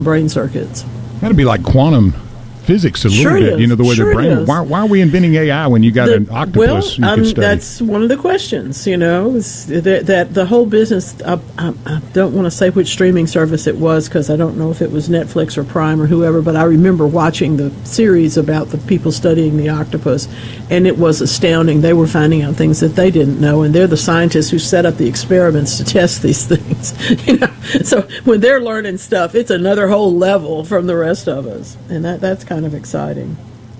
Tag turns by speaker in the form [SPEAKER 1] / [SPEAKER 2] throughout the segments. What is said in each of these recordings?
[SPEAKER 1] brain circuits.
[SPEAKER 2] That'd be like quantum physics a little bit, you know, the way the brain. Why are we inventing AI when you got an octopus you could study?
[SPEAKER 1] That's one of the questions, you know, is that the whole business. I don't want to say which streaming service it was because I don't know if it was Netflix or Prime or whoever, but I remember watching the series about the people studying the octopus, and it was astounding. They were finding out things that they didn't know, and they're the scientists who set up the experiments to test these things. You know, so when they're learning stuff, it's another whole level from the rest of us, and that's kind of exciting.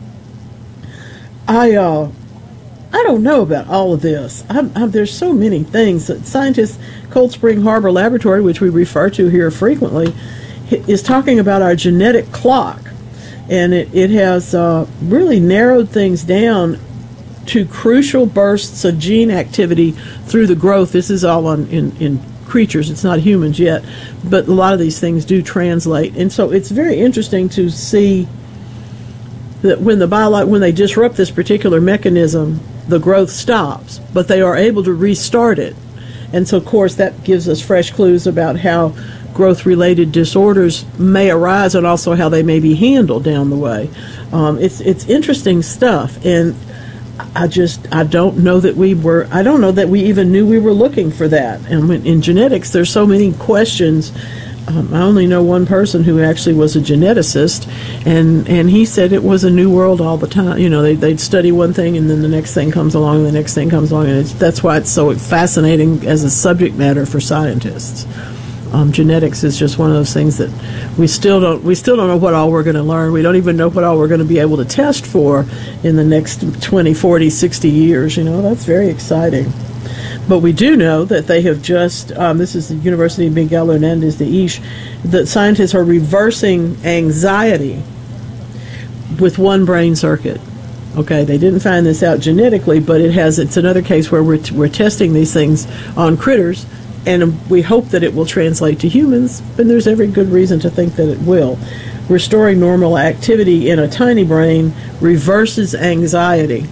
[SPEAKER 1] I don't know about all of this. There's so many things that scientists, Cold Spring Harbor Laboratory, which we refer to here frequently, is talking about our genetic clock, and it has really narrowed things down to crucial bursts of gene activity through the growth. This is all in creatures. It's not humans yet, but a lot of these things do translate, and so it's very interesting to see that when they disrupt this particular mechanism, the growth stops, but they are able to restart it. And so, of course, that gives us fresh clues about how growth-related disorders may arise and also how they may be handled down the way. It's interesting stuff, and I don't know that we even knew we were looking for that. And in genetics, there's so many questions. I only know one person who actually was a geneticist, and he said it was a new world all the time. You know, they'd study one thing, and then the next thing comes along, and the next thing comes along, and that's why it's so fascinating as a subject matter for scientists. Genetics is just one of those things that we still don't know what all we're going to learn. We don't even know what all we're going to be able to test for in the next 20, 40, 60 years. You know, that's very exciting. But we do know that they have just, this is the University of Miguel Hernandez de Isch, that scientists are reversing anxiety with one brain circuit. Okay, they didn't find this out genetically, but it's another case where we're testing these things on critters, and we hope that it will translate to humans, and there's every good reason to think that it will. Restoring normal activity in a tiny brain reverses anxiety.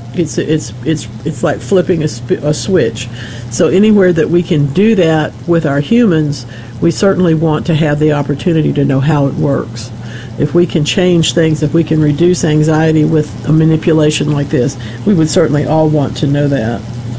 [SPEAKER 1] It's like flipping a switch. So anywhere that we can do that with our humans, we certainly want to have the opportunity to know how it works. If we can change things, if we can reduce anxiety with a manipulation like this, we would certainly all want to know that.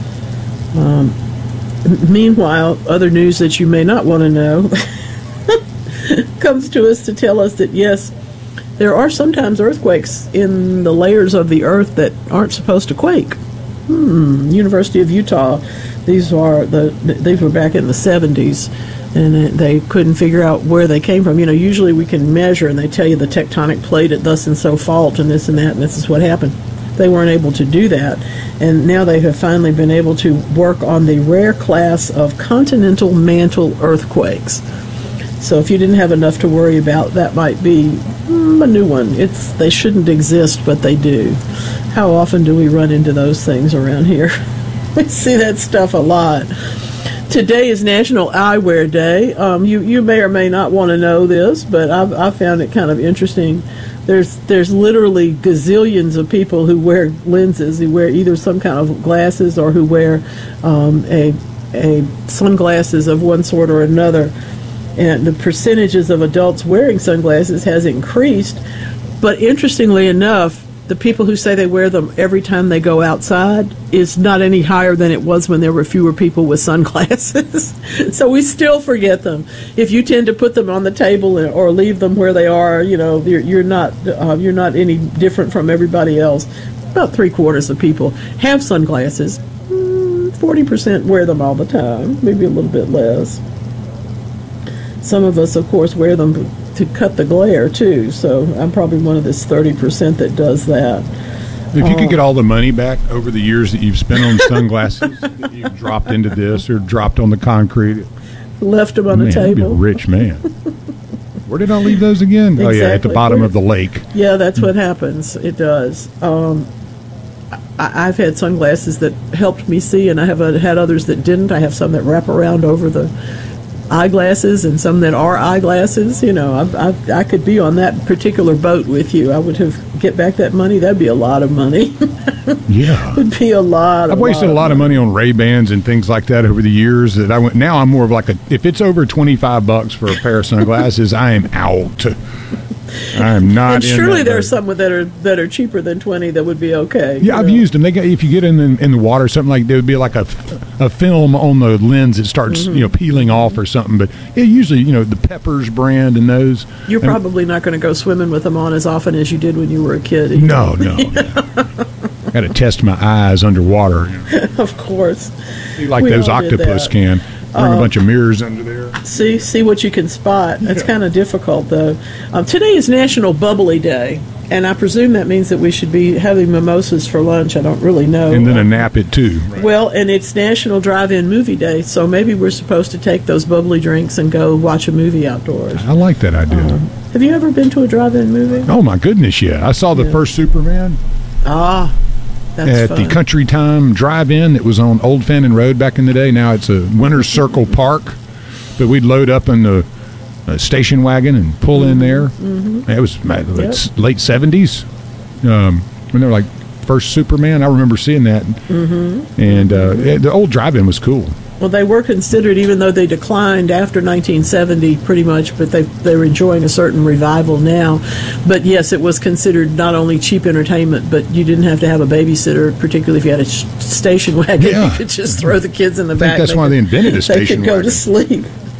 [SPEAKER 1] Meanwhile, other news that you may not want to know comes to us to tell us that, yes, there are sometimes earthquakes in the layers of the earth that aren't supposed to quake. University of Utah, these were back in the 70s, and they couldn't figure out where they came from. You know, usually we can measure, and they tell you the tectonic plate at thus and so fault, and this and that, and this is what happened. They weren't able to do that, and now they have finally been able to work on the rare class of continental mantle earthquakes. So if you didn't have enough to worry about, that might be a new one. They shouldn't exist, but they do. How often do we run into those things around here? We see that stuff a lot. Today is National Eyewear Day. You may or may not want to know this, but I found it kind of interesting. There's literally gazillions of people who wear lenses, who wear either some kind of glasses or who wear a sunglasses of one sort or another. And the percentages of adults wearing sunglasses has increased. But interestingly enough, the people who say they wear them every time they go outside is not any higher than it was when there were fewer people with sunglasses. So we still forget them. If you tend to put them on the table or leave them where they are, you know, you're not any different from everybody else. About 3/4 of people have sunglasses. 40% wear them all the time, maybe a little bit less. Some of us, of course, wear them to cut the glare, too. So I'm probably one of this 30% that does that.
[SPEAKER 2] If you could get all the money back over the years that you've spent on sunglasses that you've dropped into this or dropped on the concrete.
[SPEAKER 1] Left them on the table.
[SPEAKER 2] You'd be a rich man. Where did I leave those again? Exactly. Oh, yeah, at the bottom of the lake.
[SPEAKER 1] Yeah, that's what happens. It does. I've had sunglasses that helped me see, and I have had others that didn't. I have some that wrap around over the eyeglasses and some that are eyeglasses. I could be on that particular boat with you. I would have get back that money. That'd be a lot of money.
[SPEAKER 2] Yeah,
[SPEAKER 1] it'd be a lot.
[SPEAKER 2] I've wasted a lot of money on Ray-Bans and things like that over the years. That I went. Now I'm more of like if it's over $25 for a pair of sunglasses, I am out. I am not.
[SPEAKER 1] And surely there are some that are cheaper than 20 that would be okay.
[SPEAKER 2] Yeah, I've used them. If you get in the water, something like there would be like a film on the lens that starts peeling off or something. But usually the Peppers brand and those.
[SPEAKER 1] You're probably not going to go swimming with them on as often as you did when you were a kid. Either.
[SPEAKER 2] No. Got to test my eyes underwater.
[SPEAKER 1] Of course.
[SPEAKER 2] Like those octopus can. Bring a bunch of mirrors under there.
[SPEAKER 1] See what you can spot. That's kind of difficult, though. Today is National Bubbly Day, and I presume that means that we should be having mimosas for lunch. I don't really know.
[SPEAKER 2] And then a nap at 2. Right?
[SPEAKER 1] Well, and it's National Drive-In Movie Day, so maybe we're supposed to take those bubbly drinks and go watch a movie outdoors.
[SPEAKER 2] I like that idea.
[SPEAKER 1] Have you ever been to a drive-in movie?
[SPEAKER 2] Oh, my goodness, yeah. I saw the first Superman.
[SPEAKER 1] That's
[SPEAKER 2] at
[SPEAKER 1] fun.
[SPEAKER 2] The Country Time Drive-In that was on Old Fannin Road back in the day. Now it's a Winter's Circle Park. But we'd load up in the station wagon and pull in there. Mm-hmm. It was late 70s when they were like first Superman. I remember seeing that. Mm-hmm. And the old drive-in was cool.
[SPEAKER 1] Well, they were considered, even though they declined after 1970 pretty much, but they're enjoying a certain revival now. But yes, it was considered not only cheap entertainment, but you didn't have to have a babysitter, particularly if you had a station wagon.
[SPEAKER 2] Yeah.
[SPEAKER 1] You could just throw the kids in the back.
[SPEAKER 2] That's why they invented a station wagon.
[SPEAKER 1] They could go to sleep.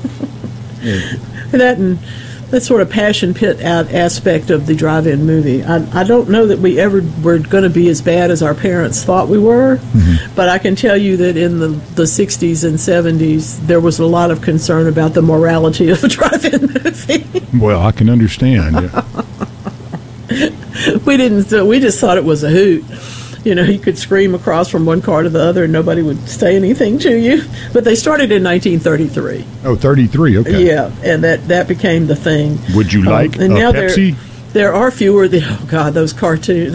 [SPEAKER 1] Yeah. That sort of passion pit aspect of the drive-in movie. I don't know that we ever were going to be as bad as our parents thought we were, but I can tell you that in the 60s and 70s, there was a lot of concern about the morality of a drive-in movie.
[SPEAKER 2] Well, I can understand. Yeah.
[SPEAKER 1] We just thought it was a hoot. You could scream across from one car to the other and nobody would say anything to you. But they started in 1933.
[SPEAKER 2] Oh, 33, okay.
[SPEAKER 1] Yeah, and that became the thing.
[SPEAKER 2] Would you like
[SPEAKER 1] and
[SPEAKER 2] a
[SPEAKER 1] now
[SPEAKER 2] Pepsi?
[SPEAKER 1] There are fewer. Those cartoon,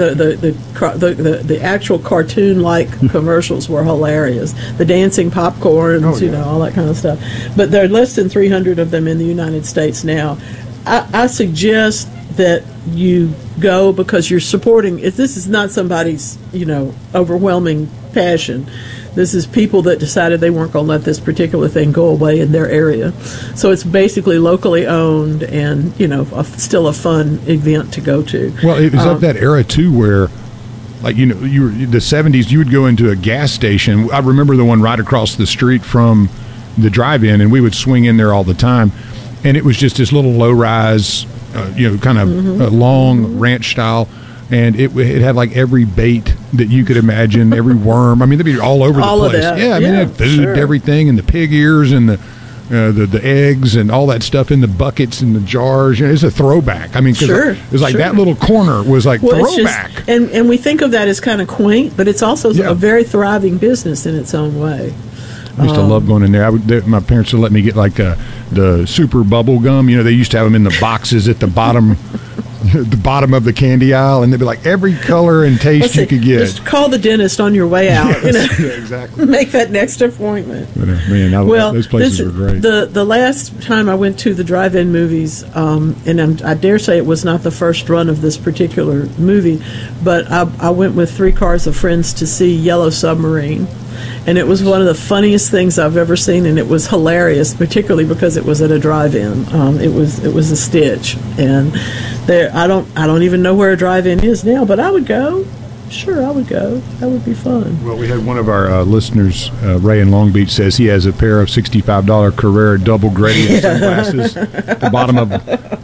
[SPEAKER 1] the actual cartoon-like commercials were hilarious. The dancing popcorns, all that kind of stuff. But there are less than 300 of them in the United States now. I suggest that you go because you're supporting. If this is not somebody's, overwhelming passion. This is people that decided they weren't going to let this particular thing go away in their area. So it's basically locally owned and, still a fun event to go to.
[SPEAKER 2] Well, it was of that era, too, where, like, you were the 70s, you would go into a gas station. I remember the one right across the street from the drive-in, and we would swing in there all the time. And it was just this little low-rise, kind of long ranch style. And it had like every bait that you could imagine, every worm. I mean, they'd be all over the place.
[SPEAKER 1] Of that.
[SPEAKER 2] Yeah, I mean, it had food, everything, and the pig ears, and the eggs, and all that stuff in the buckets and the jars. It's a throwback. I mean, cause it was like that little corner was like throwback.
[SPEAKER 1] And we think of that as kind of quaint, but it's also a very thriving business in its own way.
[SPEAKER 2] I used to love going in there. My parents would let me get like the super bubble gum. They used to have them in the boxes at the bottom. The bottom of the candy aisle, and they'd be like every color and taste you could get. Just
[SPEAKER 1] call the dentist on your way out.
[SPEAKER 2] Yes, yeah, exactly.
[SPEAKER 1] Make that next appointment.
[SPEAKER 2] But, man, those places were great.
[SPEAKER 1] The last time I went to the drive-in movies, and I dare say it was not the first run of this particular movie, but I went with 3 cars of friends to see Yellow Submarine. And it was one of the funniest things I've ever seen, and it was hilarious, particularly because it was at a drive-in. It was a stitch, and I don't even know where a drive-in is now, but I would go. Sure, I would go. That would be fun.
[SPEAKER 2] Well, we had one of our listeners, Ray in Long Beach, says he has a pair of $65 Carrera double gradient sunglasses. The bottom of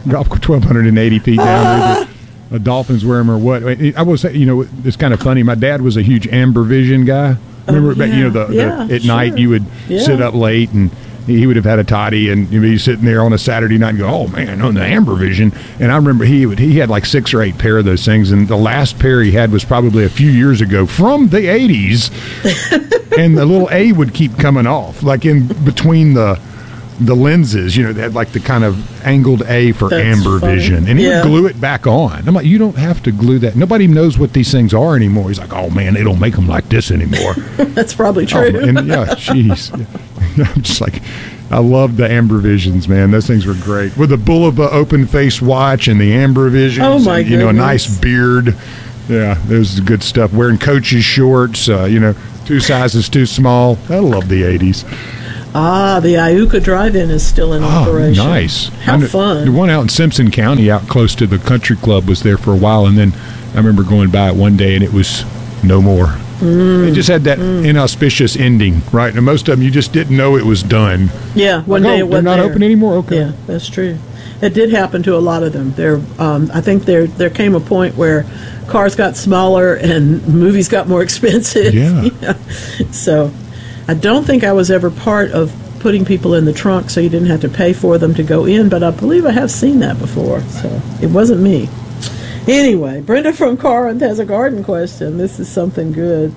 [SPEAKER 2] 1,280 feet down. A Dolphins wear them or what? I will say, it's kind of funny. My dad was a huge Amber Vision guy. Remember, at night you would sit up late, and he would have had a toddy, and you'd be sitting there on a Saturday night and go, "Oh man, on the Amber Vision." And I remember he had like 6 or 8 pair of those things, and the last pair he had was probably a few years ago from the 80s, and the little A would keep coming off, like in between the lenses, they had like the kind of angled A for Amber Vision, and he would glue it back on. I'm like, you don't have to glue that. Nobody knows what these things are anymore. He's like, oh man, they don't make them like this anymore.
[SPEAKER 1] That's probably true.
[SPEAKER 2] And jeez. I'm just like, I loved the AmberVisions, man. Those things were great. With the Bulova open face watch and the AmberVisions.
[SPEAKER 1] Oh, my
[SPEAKER 2] and, you know, a nice
[SPEAKER 1] goodness.
[SPEAKER 2] beard. Yeah, it was good stuff. Wearing Coach's shorts, you know, 2 sizes too small. I love the 80s.
[SPEAKER 1] Ah, the Iuka Drive-In is still in operation.
[SPEAKER 2] Nice.
[SPEAKER 1] How fun.
[SPEAKER 2] The one out in Simpson County, out close to the country club, was there for a while, and then I remember going by it one day, and it was no more. It just had that inauspicious ending, right? And most of them, you just didn't know it was done.
[SPEAKER 1] Yeah, one day it wasn't
[SPEAKER 2] they're not
[SPEAKER 1] there.
[SPEAKER 2] open anymore? Okay.
[SPEAKER 1] Yeah, that's true. It did happen to a lot of them. I think there came a point where cars got smaller and movies got more expensive.
[SPEAKER 2] Yeah.
[SPEAKER 1] So I don't think I was ever part of putting people in the trunk so you didn't have to pay for them to go in, but I believe I have seen that before, so it wasn't me. Anyway, Brenda from Corinth has a garden question. This is something good.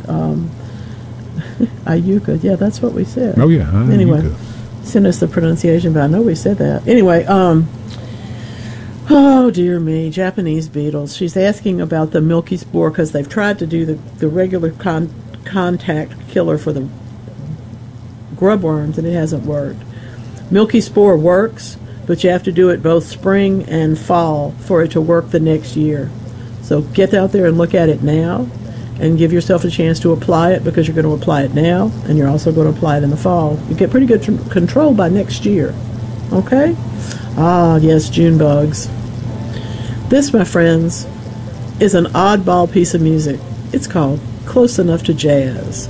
[SPEAKER 1] Iuka, yeah, that's what we said.
[SPEAKER 2] Oh, yeah.
[SPEAKER 1] Anyway,
[SPEAKER 2] Iuka.
[SPEAKER 1] send us the pronunciation, but I know we said that. Anyway, oh, dear me, Japanese beetles. She's asking about the milky spore because they've tried to do the regular contact killer for the grub worms, and it hasn't worked. Milky spore works, but you have to do it both spring and fall for it to work the next year. So get out there and look at it now and give yourself a chance to apply it, because you're going to apply it now and you're also going to apply it in the fall. You get pretty good control by next year. Okay? Ah, yes, June bugs. This, my friends, is an oddball piece of music. It's called Close Enough to Jazz.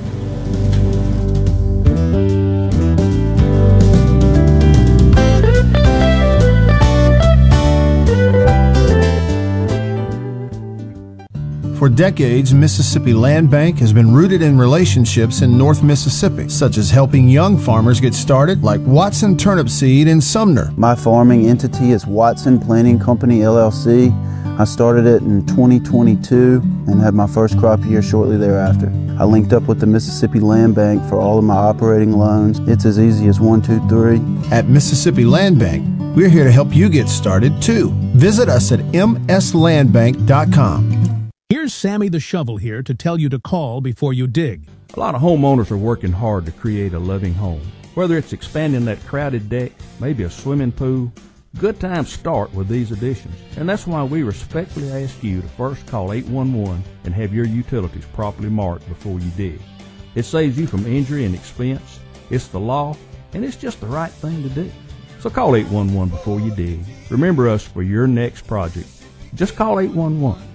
[SPEAKER 3] For decades, Mississippi Land Bank has been rooted in relationships in North Mississippi, such as helping young farmers get started, like Watson Turnip Seed in Sumner.
[SPEAKER 4] My farming entity is Watson Planting Company, LLC. I started it in 2022 and had my first crop year shortly thereafter. I linked up with the Mississippi Land Bank for all of my operating loans. It's as easy as 1, 2, 3.
[SPEAKER 3] At Mississippi Land Bank, we're here to help you get started, too. Visit us at mslandbank.com.
[SPEAKER 5] Here's Sammy the Shovel here to tell you to call before you dig.
[SPEAKER 6] A lot of homeowners are working hard to create a loving home. Whether it's expanding that crowded deck, maybe a swimming pool, good times start with these additions. And that's why we respectfully ask you to first call 811 and have your utilities properly marked before you dig. It saves you from injury and expense. It's the law, and it's just the right thing to do. So call 811 before you dig. Remember us for your next project. Just call 811.